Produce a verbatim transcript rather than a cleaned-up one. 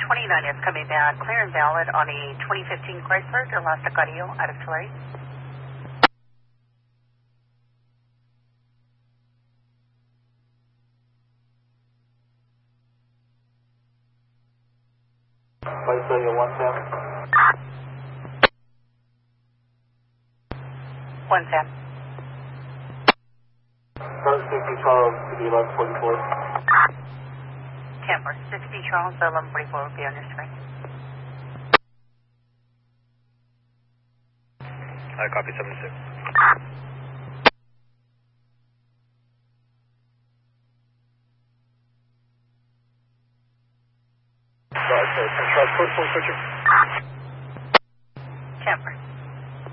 twenty-nine is coming back, clear and valid on a twenty fifteen Chrysler Elastic Audio out of Tulare. Chrysler one Sam. One Sam. Start sixty Charles to the eleven forty-four. Camper, sixty Charles, eleven forty-four will be on your screen. I copy seven six. Right, so, Charles, code four, switcher.